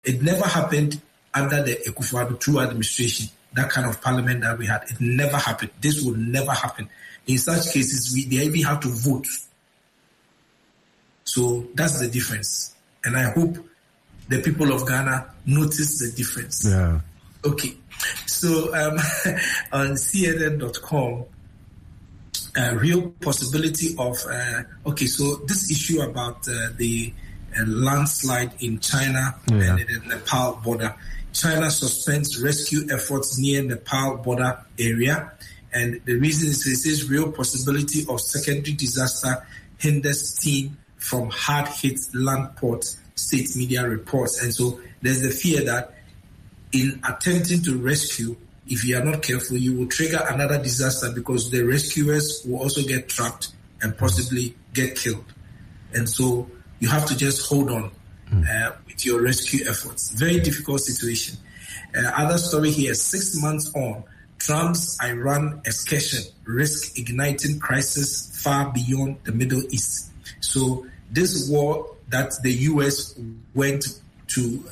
It never happened under the Akufo-Addo II administration, that kind of parliament that we had. It never happened. This would never happen. In such cases, they even have to vote. So that's the difference. And I hope the people of Ghana notice the difference. Yeah. Okay. So on CNN.com, real possibility of... so this issue about the landslide in China and the Nepal border. China suspends rescue efforts near Nepal border area. And the reason is it says real possibility of secondary disaster hinders team from hard-hit land port, state media reports. And so there's the fear that in attempting to rescue, if you are not careful, you will trigger another disaster because the rescuers will also get trapped and possibly get killed. And so you have to just hold on with your rescue efforts. Very difficult situation. Other story here, 6 months on, Trump's Iran excursion risk igniting crisis far beyond the Middle East. So this war that the U.S. went to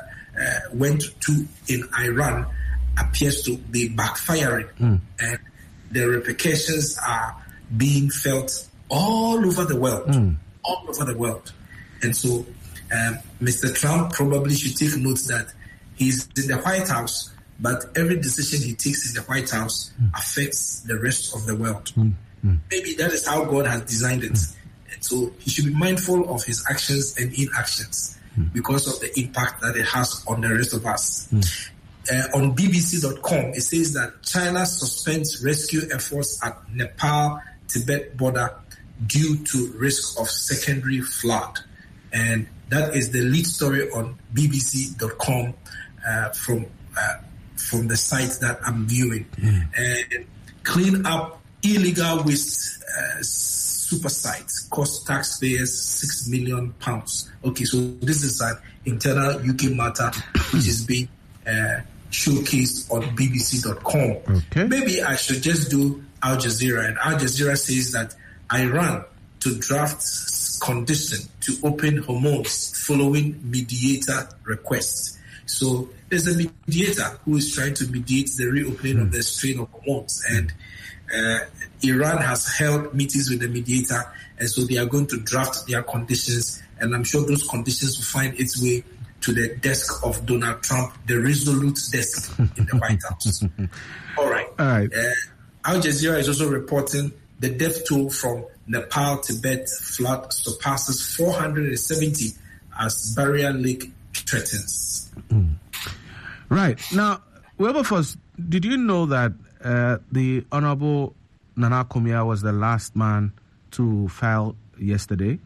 in Iran appears to be backfiring, and the repercussions are being felt all over the world, And so Mr. Trump probably should take note that he's in the White House, but every decision he takes in the White House affects the rest of the world. Maybe that is how God has designed it. And so he should be mindful of his actions and inactions because of the impact that it has on the rest of us. On BBC.com, it says that China suspends rescue efforts at Nepal-Tibet border due to risk of secondary flood. And that is the lead story on BBC.com from the site that I'm viewing. And clean up illegal waste super sites cost taxpayers £6 million. Okay, so this is an internal UK matter which is being showcased on BBC.com. Okay. Maybe I should just do Al Jazeera. And Al Jazeera says that Iran to draft condition to open Hormuz following mediator request. So there's a mediator who is trying to mediate the reopening of the Strait of Hormuz, and Iran has held meetings with the mediator, and so they are going to draft their conditions, and I'm sure those conditions will find its way to the desk of Donald Trump, the resolute desk in the White House. All right. Al Jazeera is also reporting the death toll from Nepal-Tibet flood surpasses 470 as Barrier Lake threatens. Right. Now, Wilberforce, did you know that the Honorable Nana Komia was the last man to file yesterday?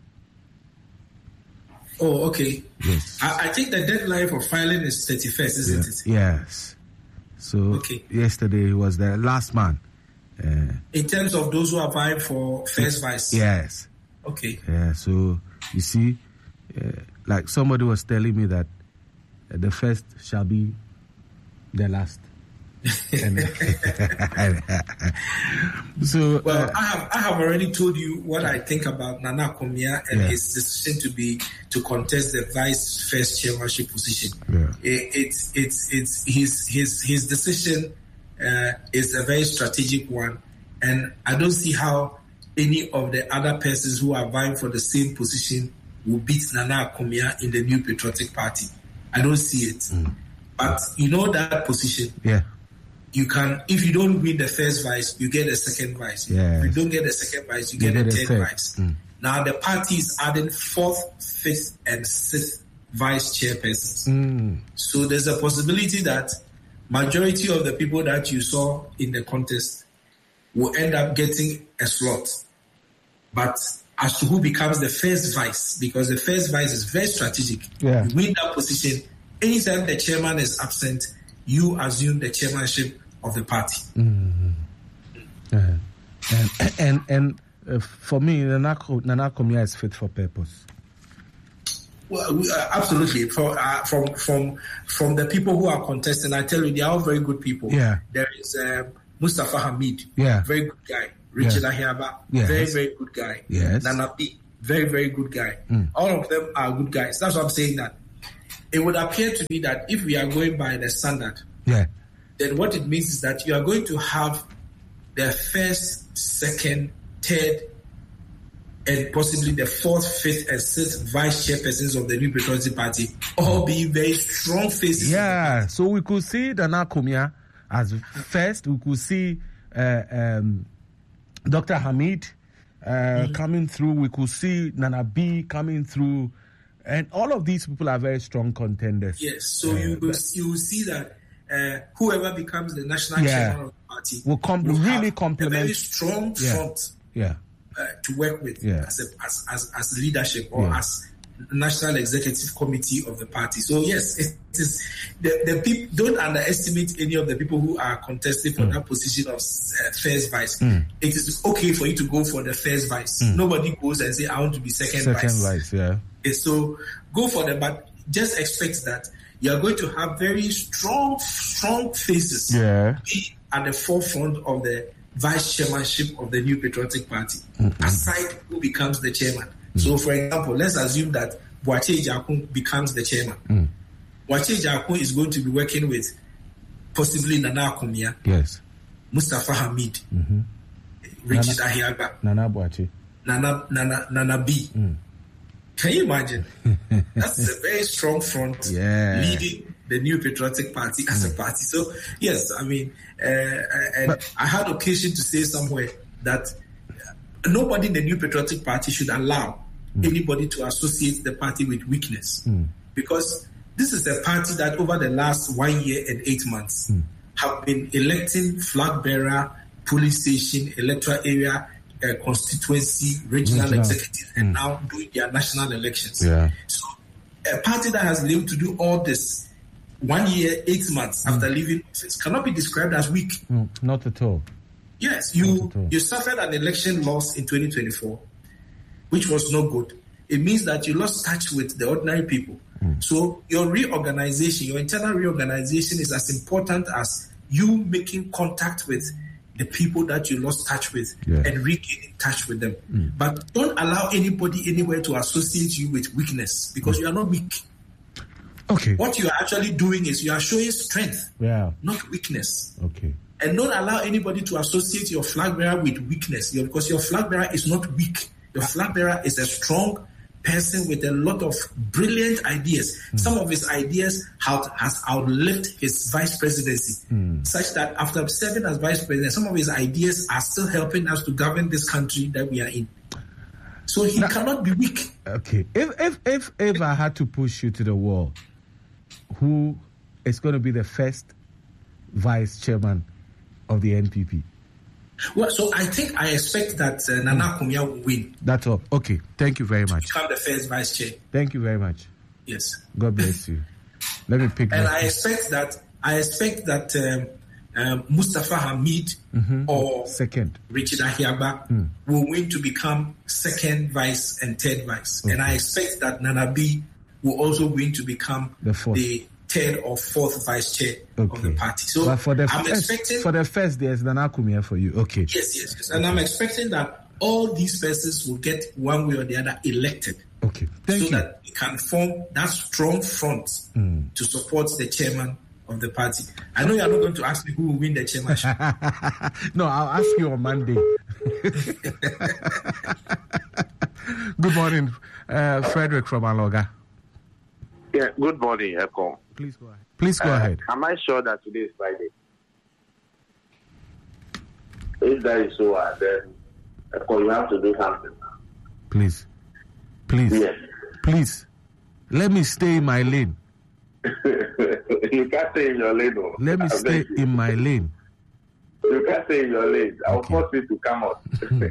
Oh, okay. Yes. I think the deadline for filing is 31st, isn't it? Yes. So yesterday he was the last man. In terms of those who are vying for first vice? Yes. Okay. Yeah, so you see, like somebody was telling me that the first shall be the last. So, I have already told you what I think about Nana Komia and his decision to contest the vice first chairmanship position. It's his decision is a very strategic one, and I don't see how any of the other persons who are vying for the same position will beat Nana Komia in the New Patriotic Party. I don't see it. But you know that position. Yeah. You can, if you don't win the first vice, you get a second vice. Yes. If you don't get the second vice, you get a third vice. Now the party is adding 4th, 5th, and 6th vice chairpersons. So there's a possibility that majority of the people that you saw in the contest will end up getting a slot. But as to who becomes the first vice, because the first vice is very strategic. Yeah. You win that position. Anytime the chairman is absent, you assume the chairmanship of the party. And for me, Nana Komia is fit for purpose. Well, absolutely. From the people who are contesting, I tell you, they are all very good people. Yeah. There is Mustafa Hamid, very good guy. Richard Ahiaba, very, very good guy. Yes. Nana B, very, very good guy. All of them are good guys. That's what I'm saying, that it would appear to me that if we are going by the standard, then what it means is that you are going to have the first, second, third, and possibly the fourth, fifth, and sixth vice chairpersons of the New Patriotic Party all being very strong faces. Yeah, so we could see Nana Kumia as first. We could see Dr. Hamid coming through. We could see Nana B coming through. And all of these people are very strong contenders. Yes, so you will see that whoever becomes the national chairman of the party will really complement a very strong front to work with as leadership or as national executive committee of the party. So yes, it is the people. Don't underestimate any of the people who are contesting for that position of first vice. It is okay for you to go for the first vice. Nobody goes and say I want to be second vice. So go for them, but just expect that you are going to have very strong faces be at the forefront of the vice chairmanship of the New Patriotic Party, aside who becomes the chairman. So, for example, let's assume that Boakye Jakun becomes the chairman. Boakye Jakun is going to be working with possibly Nana Kumia, Mustafa Hamid, Richard Ahiagba, Nana Boakye, Nana B. Can you imagine? That's a very strong front leading the New Patriotic Party as a party. So, yes, I mean, I had occasion to say somewhere that nobody in the New Patriotic Party should allow anybody to associate the party with weakness. Because this is a party that over the last 1 year and 8 months have been electing flag bearer, police station, electoral area, constituency, regional executive, and now doing their national elections. So a party that has been able to do all this 1 year, 8 months after leaving office cannot be described as weak. Not at all. Yes, you suffered an election loss in 2024, which was no good. It means that you lost touch with the ordinary people. So your reorganization, your internal reorganization is as important as you making contact with the people that you lost touch with and regaining touch with them. But don't allow anybody anywhere to associate you with weakness, because you are not weak. Okay. What you are actually doing is you are showing strength, not weakness. Okay. And don't allow anybody to associate your flag bearer with weakness, because your flag bearer is not weak. Your flag bearer is a strong person with a lot of brilliant ideas. Some of his ideas has outlived his vice presidency, such that after serving as vice president, some of his ideas are still helping us to govern this country that we are in. So he cannot be weak. Okay. If I had to push you to the wall, who is going to be the first vice chairman of the NPP? Well, so I expect that Nana Kumia will win. That's all. Okay. Thank you very much. Become the first vice chair. Thank you very much. Yes. God bless you. Let me pick. And I expect that Mustafa Hamid or second Richard Ahiagba will win to become second vice and third vice. Okay. And I expect that Nana B will also win to become the third or fourth vice chair of the party. So but for the first, there's Nana Kumia for you. Okay. Yes. And I'm expecting that all these persons will get one way or the other elected. Okay. Thank you. So that we can form that strong front to support the chairman of the party. I know you are not going to ask me who will win the chairmanship. No, I'll ask you on Monday. Good morning, Frederick from Aloga. Yeah, good morning, Eko. Please go ahead. Am I sure that today is Friday? If that is so, then Eko, you have to do something. Please. Yes. Please. Let me stay in my lane. You can't stay in your lane. No. Let me stay in my lane. You can't stay in your lane. I'll force you to come out.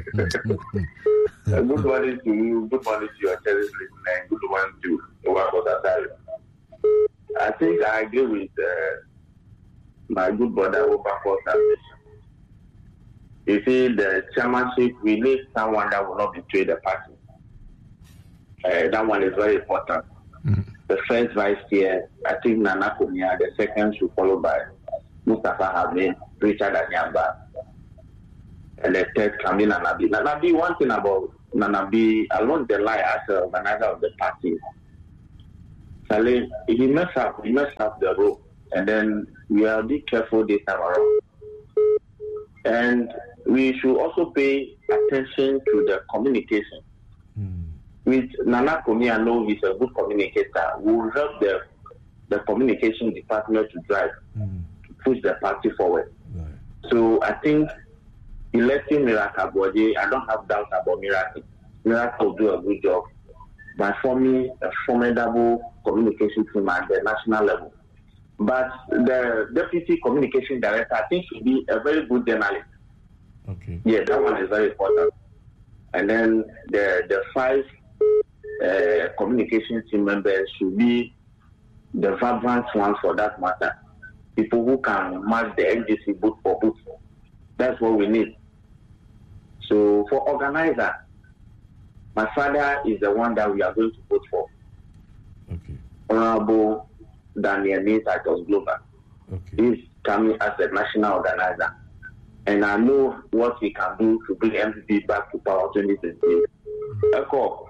Good morning to you. Good morning to your cherished listener. Good morning to the work of that. I think I agree with my good brother over for salvation. You see, the chairmanship, we need someone that will not betray the party. That one is very important. The first vice chair, I think Nana Kumia. The second should follow by Mustafa Hamid, Richard Ahiagba, and the third coming Nana B. Nana B, one thing about Nana B, along the line as an organizer of the party, He messed up the role, and then we are a bit careful this time around. And we should also pay attention to the communication. With Nana Komi, I know he's a good communicator. We will help the communication department to drive, to push the party forward. Right. So I think electing Miracle Bode, I don't have doubt about Miracle. Miracle will do a good job by forming a formidable communication team at the national level. But the deputy communication director, I think, should be a very good journalist. Okay. Yeah, that one is very important. And then the 5 communication team members should be the vibrant ones for that matter. People who can match the NGC boot for boot. That's what we need. So for organizer, my father is the one that we are going to vote for. Okay. Honorable Daniel Titus Global. Okay. He's coming as a national organizer. And I know what he can do to bring MPP back to power 2028. Echo,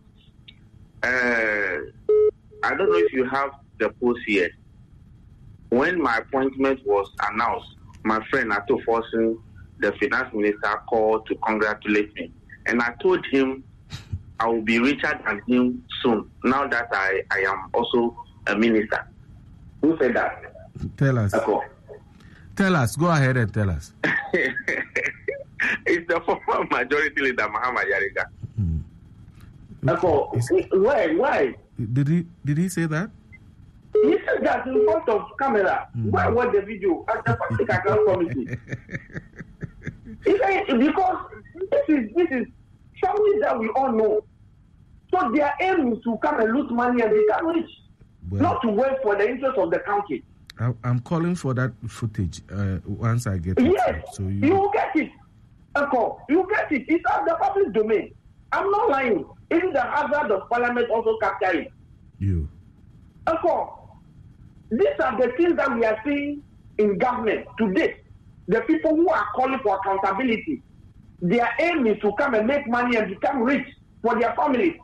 I don't know if you have the post here. When my appointment was announced, my friend Ato Forsen, the finance minister, called to congratulate me. And I told him I will be richer than him soon, now that I am also a minister. Who said that? Tell us. Echo. Tell us. Go ahead and tell us. It's the former majority leader, Muhammad Yariga. Echo, why? Did he say that? He said that in front of camera. Why was the video at the public account committee? He said because this is something that we all know. So their aim is to come and lose money and become rich, not to work for the interest of the country. I'm calling for that footage once I get it. Yes, so you will get it. Echo, you get it. It's out the public domain. I'm not lying. Even the hazard of parliament also capture it. You. Echo, these are the things that we are seeing in government today. The people who are calling for accountability, their aim is to come and make money and become rich for their families.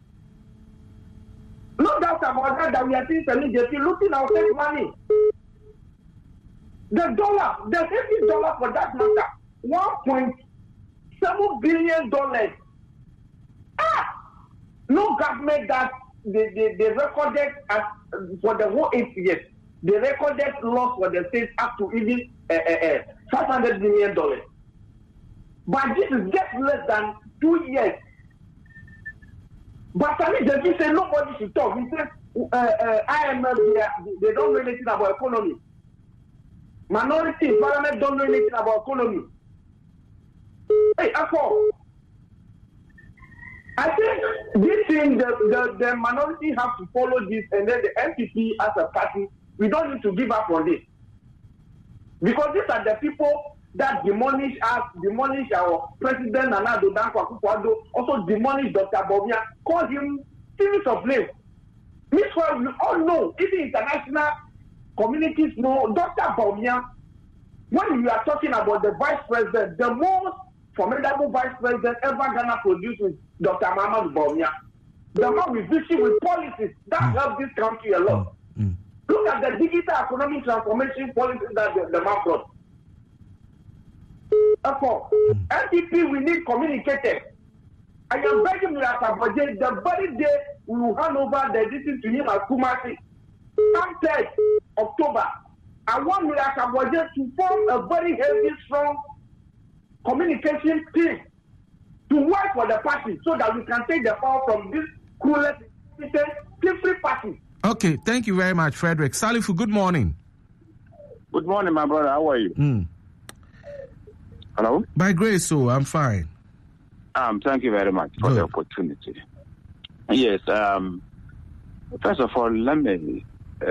No doubt about that we are seeing Sani-Dzesi looking out take money. The $50 for that matter, $1.7 billion. No government that they recorded as for the whole 8 years. They recorded loss for the state up to even $500 million. But this is just less than 2 years. But Sani-Dzesi said nobody should talk. He said IMF, they don't know anything about economy. Minority in parliament don't know anything about economy. Hey, I think this thing, the minority have to follow this, and then the MPP as a party, we don't need to give up on this. Because these are the people that demolish us, demolish our president, Nana Addo Dankwa Akufo-Addo, also demolish Dr. Bawumia, call him series of names. This is why we all know, even international communities know, Dr. Bawumia, when we are talking about the vice president, the most formidable vice president ever Ghana produced is Dr. Mahamudu Bawumia. The man with vision, with policies that help this country a lot. Look at the digital economic transformation policies that the man brought. Therefore, NPP, we need communicators. I am begging Miracle Bode, the very day we will hand over the decision to him at Kumasi, come 3rd October. I want Miracle Bode to form a very heavy, strong communication team to work for the party so that we can take the power from this cruelest, free party. Okay, thank you very much, Frederick. Salifu, good morning. Good morning, my brother. How are you? Hello? By grace, so I'm fine. Thank you very much for the opportunity. Yes, first of all, let me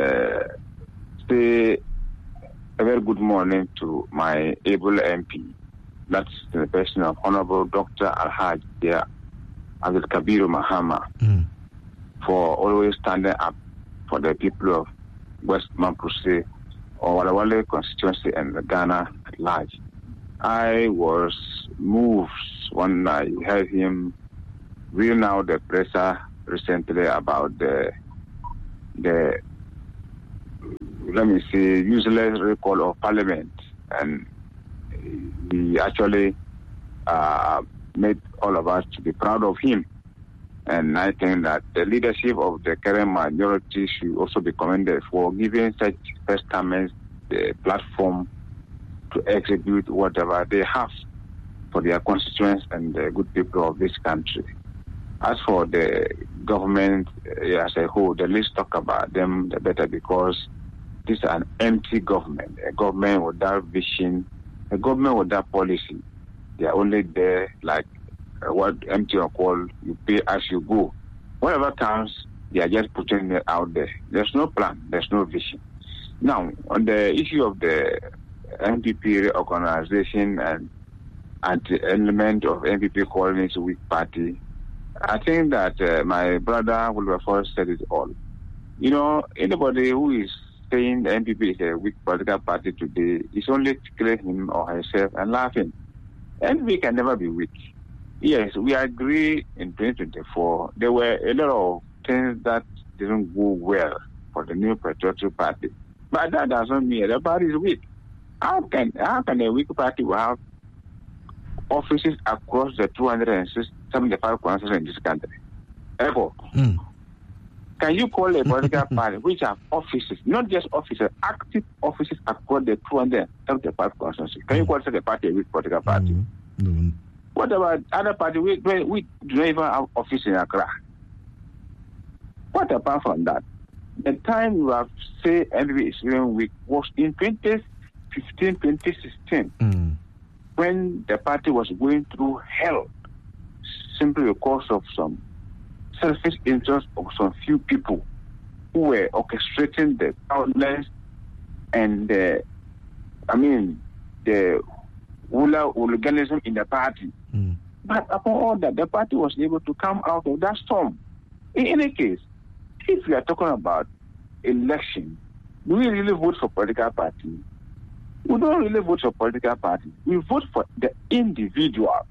say a very good morning to my able MP. That's the person of Honorable Dr. Alhaji Abdul Kabir Mahama for always standing up for the people of West Mamprusi or Walawale constituency and Ghana at large. I was moved when I heard him reading out the presser recently about the the, let me say, useless recall of Parliament. And he actually made all of us to be proud of him. And I think that the leadership of the current majority should also be commended for giving such first-timers the platform to execute whatever they have for their constituents and the good people of this country. As for the government as a whole, the least talk about them, the better, because this is an empty government, a government without vision, a government without policy. They are only there like what MTN call, you pay as you go. Whatever comes, they are just putting it out there. There's no plan, there's no vision. Now, on the issue of the NPP reorganization and the element of NPP calling it a weak party, I think that my brother Wilberforce said it all. You know, anybody who is saying the NPP is a weak political party today is only tickling him or herself and laughing. NPP can never be weak. Yes, we agree in 2024 there were a lot of things that didn't go well for the New Patriotic Party. But that doesn't mean the party is weak. How can a weak party have offices across the 275 constituencies in this country? Therefore, can you call a political party which have offices, not just offices, active offices across the 275 constituencies? Can you call such a party a weak political party? What about other parties? We do not even have office in Accra. What apart from that? The time you have said NPP is really weak was in 2015, 2016, when the party was going through hell simply because of some selfish interests of some few people who were orchestrating the violence and the hooliganism in the party. But upon all that, the party was able to come out of that storm. In any case, if we are talking about election, do we really vote for political party? We don't really vote for political party. We vote for the individual.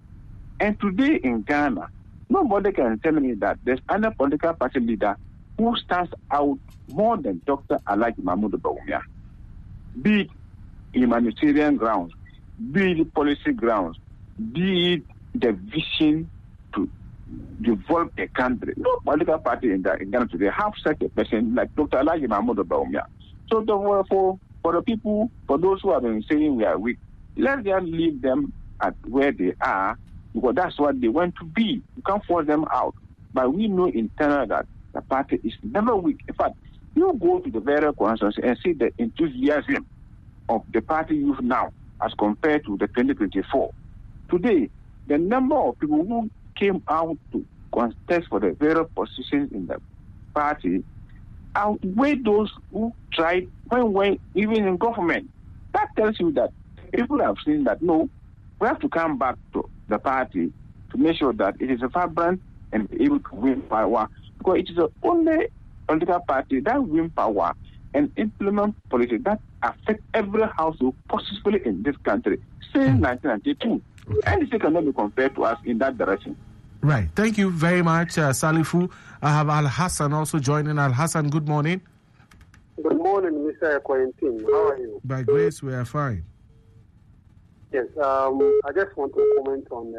And today in Ghana, nobody can tell me that there's any political party leader who stands out more than Dr. Alhaji Mahmoud Bawumia. Be it humanitarian grounds, be it policy grounds, be it the vision to develop a country. No political party in Ghana today have such a person like Dr. Alhaji Mahmoud Bawumia. So for the people, for those who have been saying we are weak, let them leave them at where they are, because that's what they want to be. You can't force them out. But we know internally that the party is never weak. In fact, you go to the various constituencies and see the enthusiasm of the party youth now as compared to the 2024. Today, the number of people who came out to contest for the various positions in the party outweigh those who tried when even in government. That tells you that people have seen that, no, we have to come back to the party to make sure that it is a vibrant and able to win power, because it is the only political party that win power and implement policy that affect every household positively in this country since 1992. And it cannot be compared to us in that direction. Right. Thank you very much, Salifu. I have Al Hassan also joining. Al Hassan, good morning. Good morning, Mr. Quentin. How are you? By grace, we are fine. Yes, I just want to comment on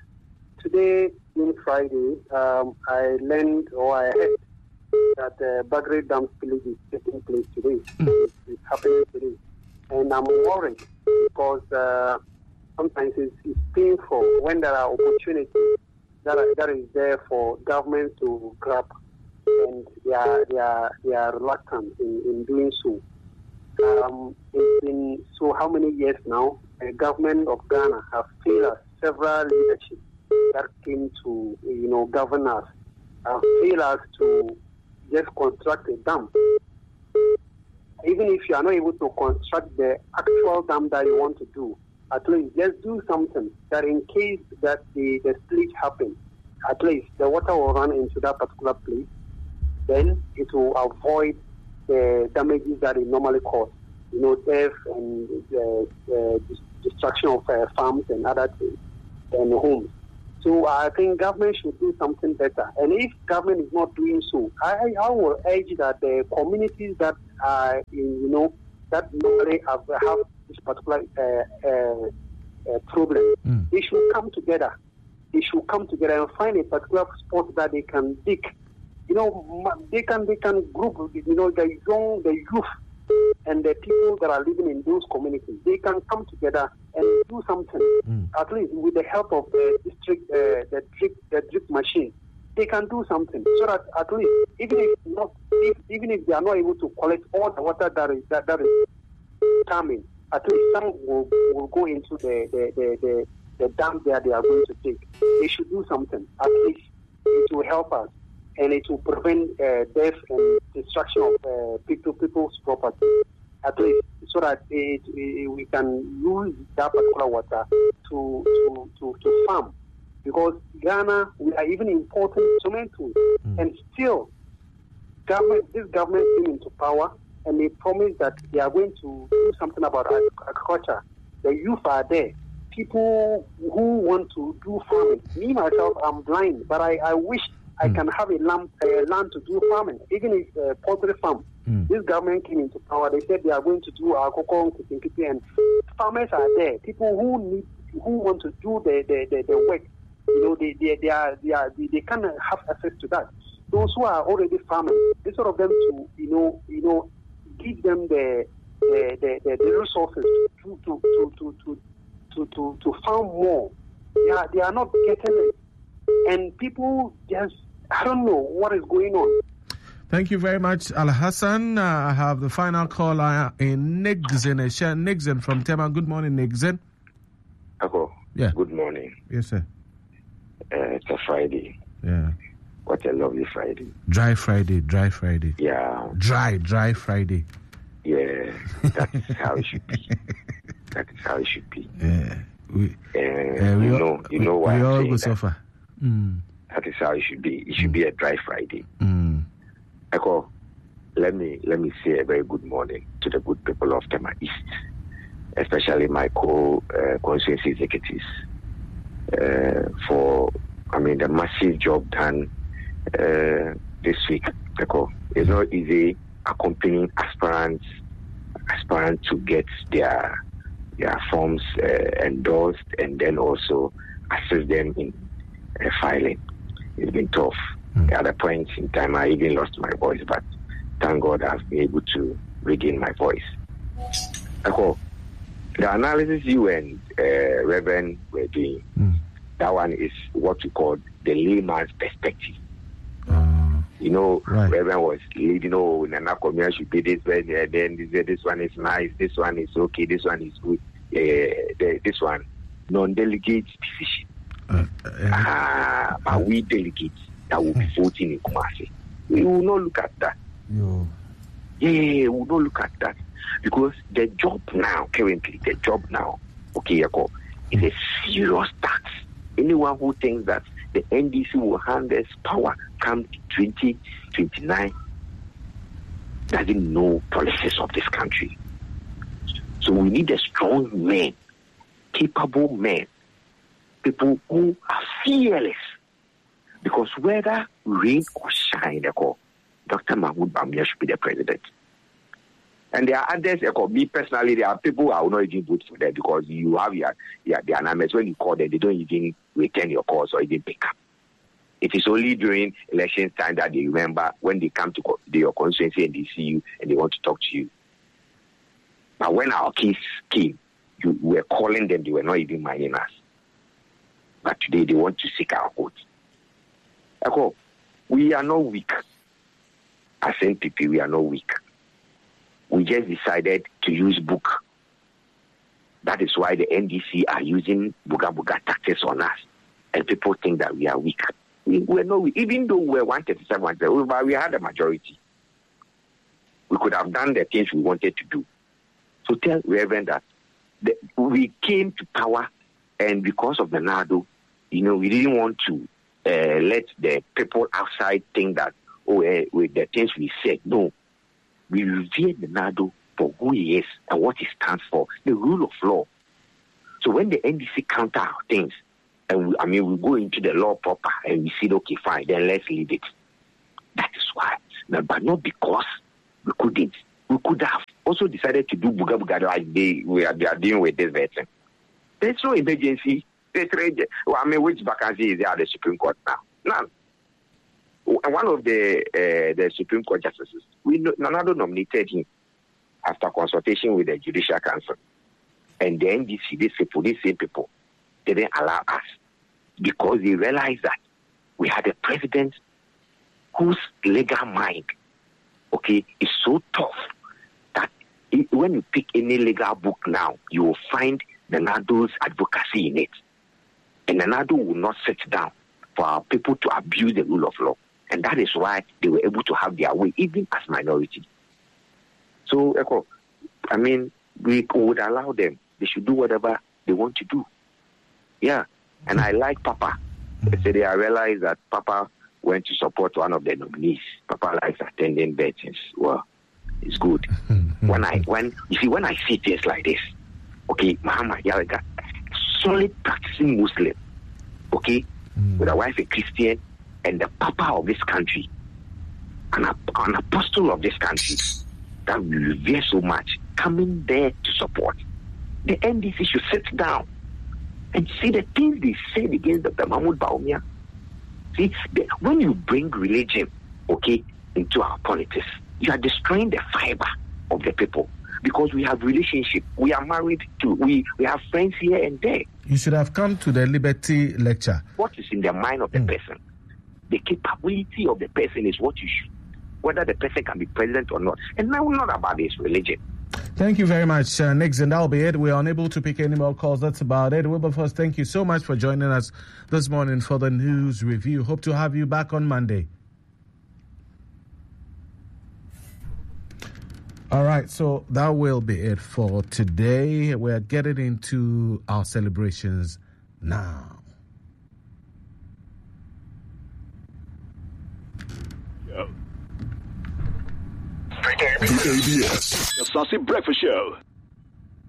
today, being Friday, I learned or I heard that the Bagre Dam spillage is taking place today. It's happening today. And I'm worried because sometimes it's painful when there are opportunities that is there for government to grab, and they are reluctant in doing so. It's been so how many years now? The government of Ghana have failed us. Several leadership that came to govern us have failed us to just construct a dam. Even if you are not able to construct the actual dam that you want to do, at least just do something that in case that the spillage happens, at least the water will run into that particular place. Then it will avoid the damages that it normally causes. Death and destruction of farms and other things and homes. So I think government should do something better. And if government is not doing so, I will urge that the communities that are in, that normally have this particular problem, they should come together. They should come together and find a particular spot that they can dig. They can group, the youth and the people that are living in those communities. They can come together and do something. At least with the help of the district, the drip machine, they can do something. So that at least, even if they are not able to collect all the water that is coming, at least some will go into the dam there they are going to take. They should do something. At least it will help us. And it will prevent death and destruction of people's property, at least, so that we can use that particular water to farm. Because Ghana, we are even importing tomatoes, and still, this government came into power, and they promised that they are going to do something about agriculture. The youth are there. People who want to do farming. Me, myself, I'm blind, but I wish I can have a land to do farming, even if poultry farm. This government came into power. They said they are going to do agriculture, and farmers are there. People who want to do the work, they can have access to that. Those who are already farming, instead of them to give them the resources to farm more, they are not getting it, and people just. I don't know what is going on. Thank you very much, Al Hassan. I have the final caller in Nixon from Tema. Good morning, Nixon. Hello. Yeah. Good morning. Yes, sir. It's a Friday. Yeah. What a lovely Friday. Dry Friday. Yeah. Dry Friday. Yeah. That is how it should be. Yeah. You know why we I'm all saying go that. Suffer. That is how it should be. It should be a dry Friday. Echo, let me say a very good morning to the good people of Tema East, especially my constituency executives, for the massive job done this week. Echo, it's not easy accompanying aspirants to get their forms endorsed and then also assist them in filing. It's been tough. At other points in time, I even lost my voice, but thank God I've been able to regain my voice. The analysis you and Reverend were doing, that one is what we call the layman's perspective. Right. Reverend was leading, Nana Komia should be this way, then this one is nice, this one is okay, this one is good, this one, non-delegate decision. But we delegates that will be voting in Kumasi. We will not look at that. We will not look at that. Because the job now, currently, is a serious tax. Anyone who thinks that the NDC will hand us power come 2029 doesn't know policies of this country. So we need a strong man, capable men, people who are fearless. Because whether rain or shine, Dr. Mahmoud Bawumia should be the president. And there are others, me personally, there are people who I will not even vote for them because you have their numbers. When you call them, they don't even return your calls or even pick up. It is only during election time that they remember when they come to your constituency and they see you and they want to talk to you. But when our case came, you were calling them, they were not even minding us. But today they want to seek our vote. We are not weak. As NPP, we are not weak. We just decided to use book. That is why the NDC are using buga tactics on us. And people think that we are weak. We were not weak. Even though we were 137, but we had a majority. We could have done the things we wanted to do. So tell Reverend that we came to power, and because of the NADO, we didn't want to let the people outside think that, with the things we said. No. We revere the NADO for who he is and what he stands for, the rule of law. So when the NDC counter our things, And we go into the law proper and we see, okay, fine, then let's leave it. That is why. Now, but not because we couldn't. We could have also decided to do buga like they are dealing with this veteran. There's no emergency. Which vacancy is there at the Supreme Court now? None. One of the Supreme Court justices, Nanado nominated him after consultation with the Judicial Council. And the NDC, these same people, they didn't allow us because they realized that we had a president whose legal mind, okay, is so tough that when you pick any legal book now, you will find Nanado's advocacy in it. And Nanado will not sit down for our people to abuse the rule of law. And that is why they were able to have their way, even as minority. So, we would allow them. They should do whatever they want to do. Yeah. And I like Papa. Yesterday, I realized that Papa went to support one of the nominees. Papa likes attending veterans. Well, it's good. When I see things like this, okay, Muhammad Yalaga, solid practicing Muslim, okay, with a wife a Christian, and the Papa of this country, an apostle of this country, that we revere so much, coming there to support. The NDC should sit down and see the things they said against Dr. Mahmoud Bawumia. See, when you bring religion, okay, into our politics, you are destroying the fiber of the people. Because we have relationship, we are married to, we have friends here and there. You should have come to the Liberty lecture. What is in the mind of the person? The capability of the person is what you should, whether the person can be president or not. And now not about his religion. Thank you very much, Nick, and that'll be it. We're unable to pick any more calls. That's about it. Wilberforce, thank you so much for joining us this morning for the news review. Hope to have you back on Monday. All right, so that will be it for today. We're getting into our celebrations now. The ABS, the Saucy Breakfast Show.